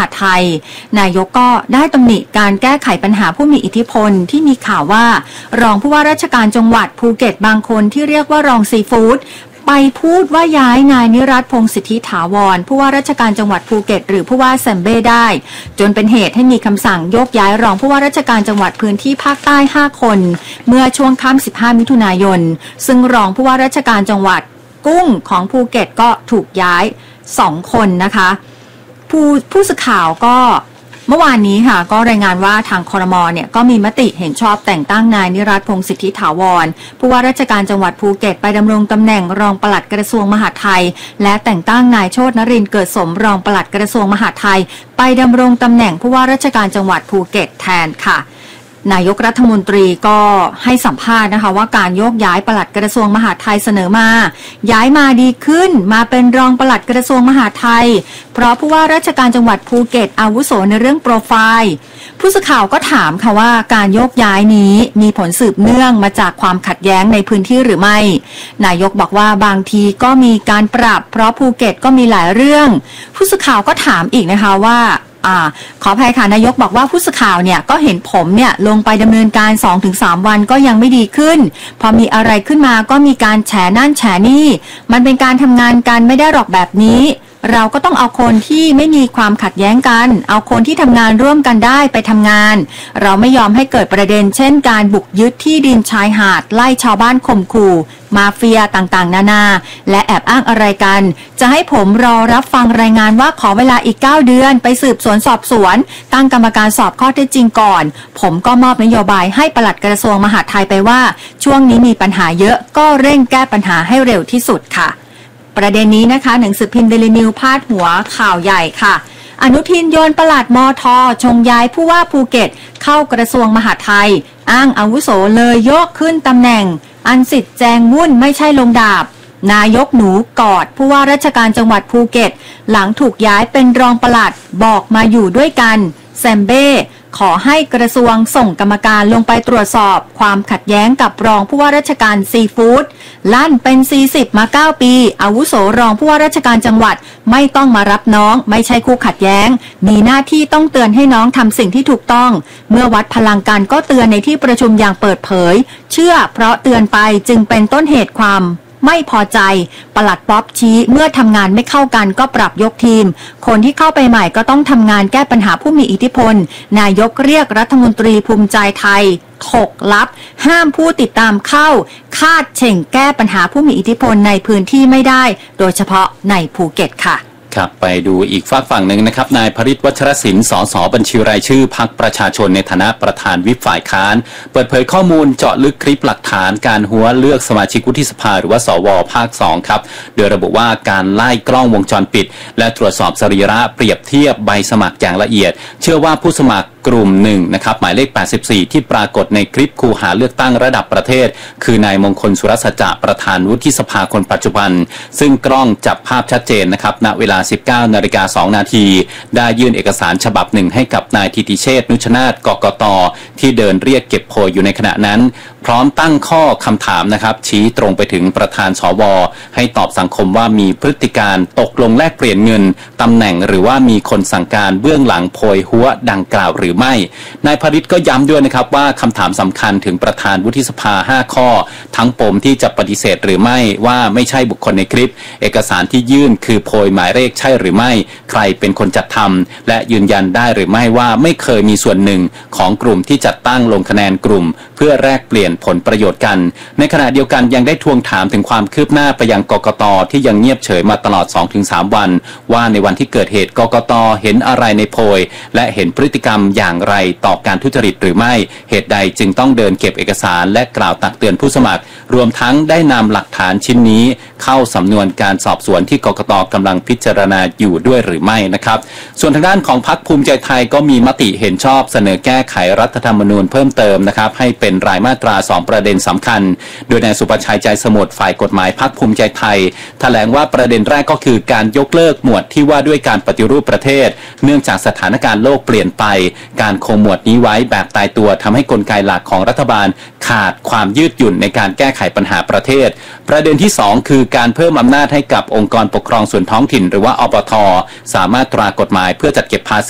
าดไทยนายกก็ได้ตำหนิการแก้ไขปัญหาผู้มีอิทธิพลที่มีข่าวว่ารองผู้ว่าราชการจังหวัดภูเก็ตบางคนที่เรียกว่ารองซีฟู้ดไปพูดว่าย้ายนายนิรัตน์พงษ์สิทธิถาวรผู้ว่าราชการจังหวัดภูเก็ตหรือผู้ว่าแซมเบ้ได้จนเป็นเหตุให้มีคำสั่งยกย้ายรองผู้ว่าราชการจังหวัดพื้นที่ภาคใต้5คนเมื่อช่วงค่ำ15มิถุนายนซึ่งรองผู้ว่าราชการจังหวัดกุ้งของภูเก็ตก็ถูกย้าย2คนนะคะผู้สื่อข่าวก็เมื่อวานนี้ค่ะก็รายงานว่าทางครม.เนี่ยก็มีมติเห็นชอบแต่งตั้งนายนิรัตน์พงษ์สิทธิถาวรผู้ว่าราชการจังหวัดภูเก็ตไปดำรงตำแหน่งรองปลัดกระทรวงมหาดไทยและแต่งตั้งนายโชตินรินทร์เกิดสมรองปลัดกระทรวงมหาดไทยไปดำรงตำแหน่งผู้ว่าราชการจังหวัดภูเก็ตแทนค่ะนายกรัฐมนตรีก็ให้สัมภาษณ์นะคะว่าการโยกย้ายปลัดกระทรวงมหาดไทยเสนอมาย้ายมาดีขึ้นมาเป็นรองปลัดกระทรวงมหาดไทยเพราะผู้ว่าราชการจังหวัดภูเก็ตอาวุโสในเรื่องโปรไฟล์ผู้สื่อข่าวก็ถามค่ะว่าการโยกย้ายนี้มีผลสืบเนื่องมาจากความขัดแย้งในพื้นที่หรือไม่นายกบอกว่าบางทีก็มีการปรับเพราะภูเก็ตก็มีหลายเรื่องผู้สื่อข่าวก็ถามอีกนะคะว่าขออภัยค่ะนายกบอกว่าผู้สื่อข่าวเนี่ยก็เห็นผมเนี่ยลงไปดำเนินการ 2-3 วันก็ยังไม่ดีขึ้นพอมีอะไรขึ้นมาก็มีการแฉนั่นแฉนี่มันเป็นการทำงานกันไม่ได้หรอกแบบนี้เราก็ต้องเอาคนที่ไม่มีความขัดแย้งกันเอาคนที่ทำงานร่วมกันได้ไปทำงานเราไม่ยอมให้เกิดประเด็นเช่นการบุกยึดที่ดินชายหาดไล่ชาวบ้านข่มขู่มาเฟียต่างๆนานาและแอบอ้างอะไรกันจะให้ผมรอรับฟังรายงานว่าขอเวลาอีก9เดือนไปสืบสวนสอบสวนตั้งกรรมการสอบข้อเท็จจริงก่อนผมก็มอบนโยบายให้ปลัดกระทรวงมหาดไทยไปว่าช่วงนี้มีปัญหาเยอะก็เร่งแก้ปัญหาให้เร็วที่สุดค่ะประเด็นนี้นะคะหนังสือพิมพ์เดลินิวพาดหัวข่าวใหญ่ค่ะอนุทินโยนปลัดมท.ชงย้ายผู้ว่าภูเก็ตเข้ากระทรวงมหาดไทยอ้างอาวุโสเลยยกขึ้นตำแหน่งอันสิทธิ์แจงวุ่นไม่ใช่ลงดาบนายกหนูกอดผู้ว่าราชการจังหวัดภูเก็ตหลังถูกย้ายเป็นรองปลัดบอกมาอยู่ด้วยกันแซมเบ้ขอให้กระทรวงส่งกรรมการลงไปตรวจสอบความขัดแย้งกับรองผู้ว่าราชการซีฟู้ดลั่นเป็น40มา9ปีอาวุโสรองผู้ว่าราชการจังหวัดไม่ต้องมารับน้องไม่ใช่คู่ขัดแย้งมีหน้าที่ต้องเตือนให้น้องทำสิ่งที่ถูกต้องเมื่อวัดพลังกันก็เตือนในที่ประชุมอย่างเปิดเผยเชื่อเพราะเตือนไปจึงเป็นต้นเหตุความไม่พอใจปลัดป๊อบชี้เมื่อทำงานไม่เข้ากันก็ปรับยกทีมคนที่เข้าไปใหม่ก็ต้องทำงานแก้ปัญหาผู้มีอิทธิพลนายกเรียกรัฐมนตรีภูมิใจไทยถกลับห้ามผู้ติดตามเข้าคาดเฉ่งแก้ปัญหาผู้มีอิทธิพลในพื้นที่ไม่ได้โดยเฉพาะในภูเก็ตค่ะครับไปดูอีกฝากฝั่งหนึ่งนะครับนายพฤทธิ์วัชรศิลป์สสบัญชีรายชื่อพรรคประชาชนในฐานะประธานวิปฝ่ายค้านเปิดเผยข้อมูลเจาะลึกคลิปหลักฐานการหัวเลือกสมาชิกวุฒิสภาหรือว่าสวภาค2ครับโดยระบุว่าการไล่กล้องวงจรปิดและตรวจสอบสรีระเปรียบเทียบใบสมัครอย่างละเอียดเชื่อว่าผู้สมัครกลุ่มหนึ่งนะครับหมายเลข84ที่ปรากฏในคลิปคูหาเลือกตั้งระดับประเทศคือนายมงคลสุรสัจจะประธานวุฒิสภาคนปัจจุบันซึ่งกล้องจับภาพชัดเจนนะครับณเวลา 19:02 น.ได้ยื่นเอกสารฉบับหนึ่งให้กับนายธิติเชษฐ์นุชนาถ กกต.ที่เดินเรียกเก็บโพยอยู่ในขณะนั้นพร้อมตั้งข้อคำถามนะครับชี้ตรงไปถึงประธานสว.ให้ตอบสังคมว่ามีพฤติการตกลงแลกเปลี่ยนเงินตำแหน่งหรือว่ามีคนสั่งการเบื้องหลังโพยหัวดังกล่าวหรือไม่นายพฤทธิ์ก็ย้ำด้วยนะครับว่าคำถามสำคัญถึงประธานวุฒิสภา5ข้อทั้งปมที่จะปฏิเสธหรือไม่ว่าไม่ใช่บุคคลในคลิปเอกสารที่ยื่นคือโพยหมายเลขใช่หรือไม่ใครเป็นคนจัดทำและยืนยันได้หรือไม่ว่าไม่เคยมีส่วนหนึ่งของกลุ่มที่จัดตั้งลงคะแนนกลุ่มเพื่อแลกเปลี่ยนผลประโยชน์กันในขณะเดียวกันยังได้ทวงถามถึงความคืบหน้าไปยังกกต.ที่ยังเงียบเฉยมาตลอด 2-3 วันว่าในวันที่เกิดเหตุกกต.เห็นอะไรในโพยและเห็นพฤติกรรมอย่างไรต่อการทุจริตหรือไม่เหตุใดจึงต้องเดินเก็บเอกสารและกล่าวตักเตือนผู้สมัครรวมทั้งได้นำหลักฐานชิ้นนี้เข้าสำนวนการสอบสวนที่กกต.กำลังพิจารณาอยู่ด้วยหรือไม่นะครับส่วนทางด้านของพรรคภูมิใจไทยก็มีมติเห็นชอบเสนอแก้ไขรัฐธรรมนูญเพิ่มเติมนะครับให้เป็นรายมาตรา2ประเด็นสำคัญโดยนายสุประชัยใจสมุทรฝ่ายกฎหมายพรรคภูมิใจไทยแถลงว่าประเด็นแรกก็คือการยกเลิกหมวดที่ว่าด้วยการปฏิรูปประเทศเนื่องจากสถานการณ์โลกเปลี่ยนไปการคงหมวดนี้ไว้แบบตายตัวทำให้กลไกหลักของรัฐบาลขาดความยืดหยุ่นในการแก้ไขปัญหาประเทศประเด็นที่2คือการเพิ่มอำนาจให้กับองค์กรปกครองส่วนท้องถิ่นหรือว่าอบท.สามารถตรากฎหมายเพื่อจัดเก็บภาษี